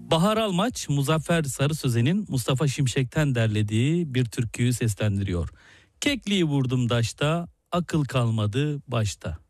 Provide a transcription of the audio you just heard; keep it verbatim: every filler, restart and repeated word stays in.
Bahar Almaç, Muzaffer Sarı Sözen'in Mustafa Şimşek'ten derlediği bir türküyü seslendiriyor. Kekliği vurdum daşta, akıl kalmadı başta.